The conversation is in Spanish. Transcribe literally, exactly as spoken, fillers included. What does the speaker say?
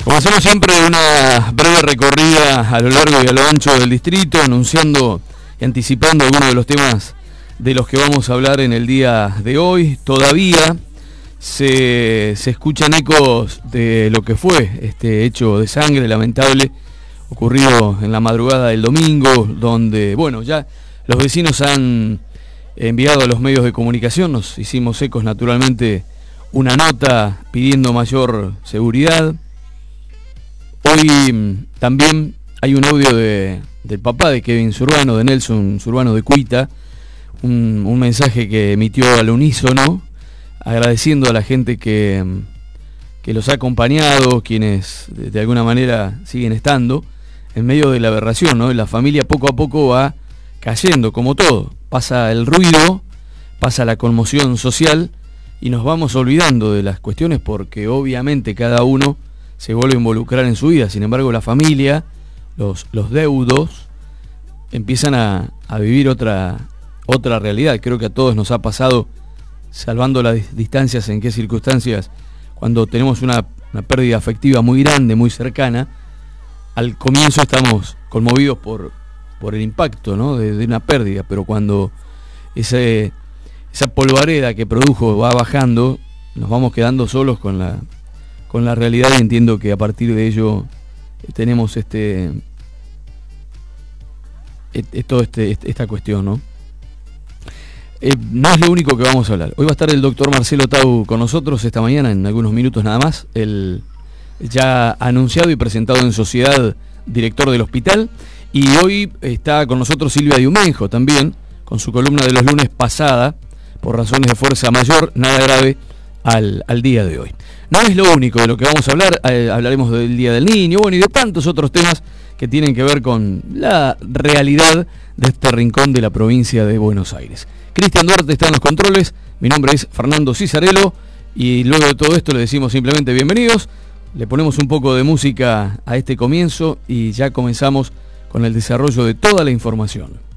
Como hacemos siempre, una breve recorrida a lo largo y a lo ancho del distrito, anunciando y anticipando algunos de los temas de los que vamos a hablar en el día de hoy. Todavía se, se escuchan ecos de lo que fue este hecho de sangre lamentable ocurrido en la madrugada del domingo, donde, bueno, ya los vecinos han enviado a los medios de comunicación, nos hicimos ecos naturalmente, una nota pidiendo mayor seguridad. Hoy también hay un audio de, del papá de Kevin Zurbano, de Nelson Zurbano de Cuita, un, un mensaje que emitió al unísono, agradeciendo a la gente que, que los ha acompañado, quienes de, de alguna manera siguen estando en medio de la aberración, ¿no? La familia poco a poco va cayendo, como todo. Pasa el ruido, pasa la conmoción social y nos vamos olvidando de las cuestiones porque obviamente cada uno se vuelve a involucrar en su vida. Sin embargo, la familia, los, los deudos, empiezan a, a vivir otra, otra realidad. Creo que a todos nos ha pasado, salvando las distancias, en qué circunstancias, cuando tenemos una, una pérdida afectiva muy grande, muy cercana. Al comienzo estamos conmovidos por, por el impacto, ¿no? de, de una pérdida, pero cuando ese, esa polvareda que produjo va bajando, nos vamos quedando solos con la con la realidad, y entiendo que a partir de ello tenemos este, esto, este esta cuestión, ¿no? Eh, no es lo único que vamos a hablar. Hoy va a estar el doctor Marcelo Tau con nosotros esta mañana, en algunos minutos nada más, el ya anunciado y presentado en sociedad director del hospital, y hoy está con nosotros Silvia Diumenjo también, con su columna de los lunes pasada, por razones de fuerza mayor, nada grave, al, al día de hoy. No es lo único de lo que vamos a hablar, eh, hablaremos del Día del Niño, bueno, y de tantos otros temas que tienen que ver con la realidad de este rincón de la provincia de Buenos Aires. Cristian Duarte está en los controles, mi nombre es Fernando Cisarello, y luego de todo esto le decimos simplemente bienvenidos, le ponemos un poco de música a este comienzo y ya comenzamos con el desarrollo de toda la información.